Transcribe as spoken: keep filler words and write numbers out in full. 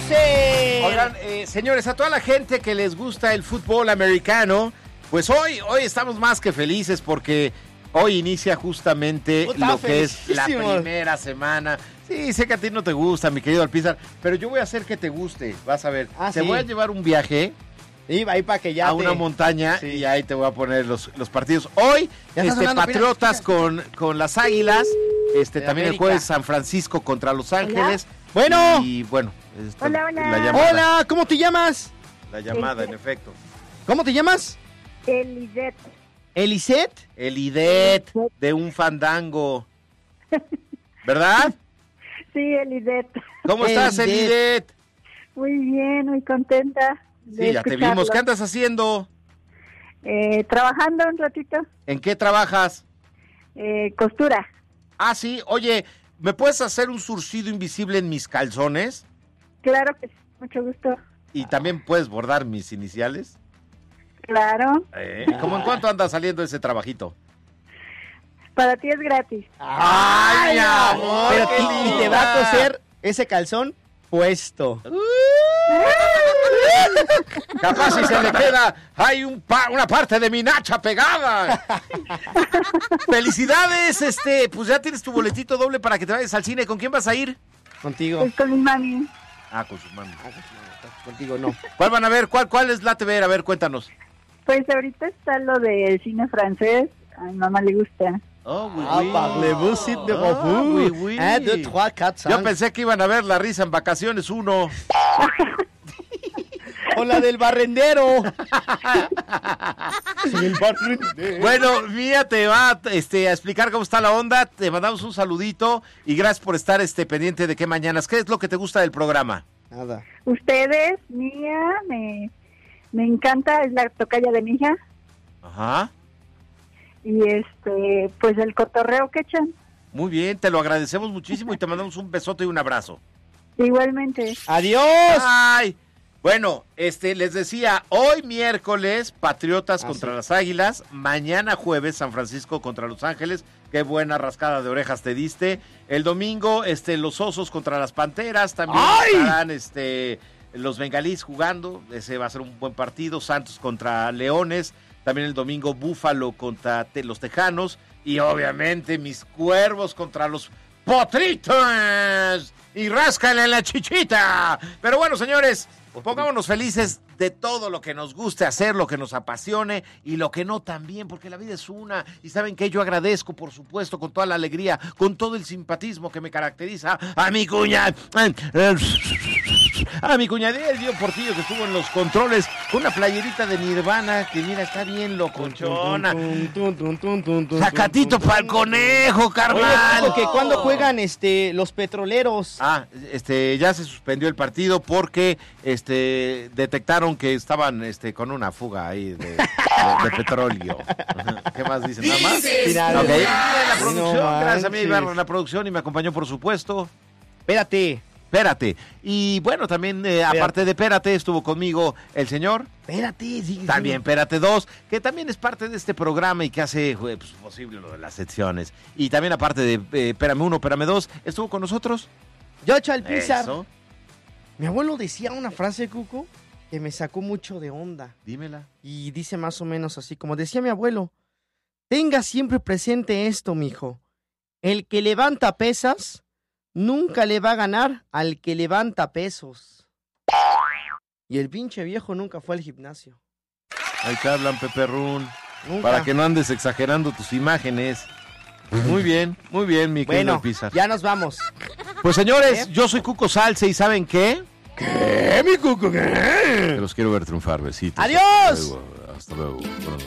doce. Oigan, eh, señores, a toda la gente que les gusta el fútbol americano, pues hoy, hoy estamos más que felices porque hoy inicia justamente Puta, lo que es la felicísimos. primera semana. Sí, sé que a ti no te gusta, mi querido Alpizar, pero yo voy a hacer que te guste, vas a ver. Ah, te sí. voy a llevar un viaje Y ahí para que ya a te... una montaña Sí. y ahí te voy a poner los, los partidos. Hoy, Ya está este, sonando, Patriotas mira, con, con las Águilas, este De también América. el jueves San Francisco contra Los Ángeles. Bueno. Y bueno, esta- Hola, hola. la llamada. Hola, ¿cómo te llamas? La llamada, en efecto. ¿Cómo te llamas? Elidet. ¿Elisette? El Idet de un fandango. ¿Verdad? Sí, Elidet. ¿Cómo estás, el Elidet. Idet? Muy bien, muy contenta. de Sí, ya te escucharlo. vimos. ¿Qué andas haciendo? Eh, trabajando un ratito. ¿En qué trabajas? Eh, costura. Ah, sí. Oye, ¿me puedes hacer un surcido invisible en mis calzones? Claro que sí, mucho gusto. ¿Y también puedes bordar mis iniciales? Claro. ¿Eh? ¿Cómo en cuánto anda saliendo ese trabajito? Para ti es gratis. ¡Ay, mi amor! Pero qué ti- y te linda! va a coser ese calzón puesto. Capaz si se le queda, hay un pa- una parte de mi nacha pegada. Felicidades, este, pues ya tienes tu boletito doble para que te vayas al cine. ¿Con quién vas a ir? Contigo. Pues con mi mami. Ah, con su mami. Contigo no. ¿Cuál van a ver? ¿Cuál, cuál es la T V? A ver, cuéntanos. Pues ahorita está lo del cine francés. A mi mamá le gusta. Oh, oui, Ah, oui. parlez-vous, s'il te Ah, plaît? oui, oui. Un, deux, trois, quatre, Yo cinq. pensé que iban a ver La Risa en Vacaciones uno. O la del barrendero. El barrendero. Bueno, Mía te va este, a explicar cómo está la onda. Te mandamos un saludito y gracias por estar este, pendiente de qué mañanas. ¿Qué es lo que te gusta del programa? Nada. Ustedes, mía, me, me encanta, es la tocaya de mi hija. Ajá. Y este, pues el cotorreo que echan. Muy bien, te lo agradecemos muchísimo y te mandamos un besote y un abrazo. Igualmente. Adiós. Ay, bueno, este, les decía, hoy miércoles Patriotas Ah, contra sí. las Águilas, mañana jueves San Francisco contra Los Ángeles, qué buena rascada de orejas te diste. El domingo, este, los Osos contra las Panteras, también ¡Ay! estarán, este, los Bengalíes jugando, ese va a ser un buen partido. Santos contra Leones, también el domingo Búfalo contra te- los Tejanos y obviamente mis Cuervos contra los Potritos y ráscale la chichita. Pero bueno, señores, pongámonos felices de todo lo que nos guste hacer, lo que nos apasione y lo que no también, porque la vida es una. Y saben que yo agradezco, por supuesto, con toda la alegría, con todo el simpatismo que me caracteriza, a mi cuña, a mi cuñadillo Portillo que estuvo en los controles con una playerita de Nirvana que mira, está bien locochona. Sacatito para el conejo, carnal. Oye, que cuando juegan este los petroleros. Ah, este, ya se suspendió el partido porque este detectaron que estaban este con una fuga ahí de, de- de petróleo. ¿Qué más dicen? ¿Nada más? Final. Ok. La producción, No gracias a mí, manches. Ibarra, la producción y me acompañó, por supuesto. Espérate. Espérate. Y bueno, también, eh, aparte de Espérate, estuvo conmigo el señor. Espérate. sigue, También sigue. Espérate dos, que también es parte de este programa y que hace eh, pues, posible lo de las secciones. Y también aparte de eh, Espérame uno, Espérame dos, estuvo con nosotros. Yocho Alpizar. Eso, Mi abuelo decía una frase, Cuco, que me sacó mucho de onda. dímela. Y dice más o menos así, como decía mi abuelo, tenga siempre presente esto, mijo. El que levanta pesas nunca le va a ganar al que levanta pesos. Y el pinche viejo nunca fue al gimnasio. Ahí te hablan, Pepe Run. Nunca. Para que no andes exagerando tus imágenes. Muy bien, muy bien, mi querido Bueno, Pizar. ya nos vamos. Pues señores, ¿Eh? yo soy Cuco Salce y ¿saben qué? ¿Qué, mi Cuco? ¿Qué? Que los quiero ver triunfar, besitos. ¡Adiós! Hasta luego. Hasta luego. Buenas noches.